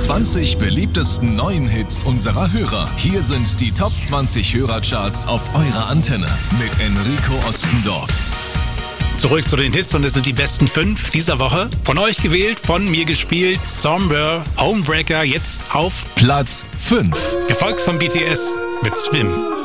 20 beliebtesten neuen Hits unserer Hörer. Hier sind die Top 20 Hörercharts auf eurer Antenne mit Enrico Ostendorf. Zurück zu den Hits und es sind die besten 5 dieser Woche. Von euch gewählt, von mir gespielt, Somber, Homebreaker, jetzt auf Platz 5. Gefolgt von BTS mit Swim.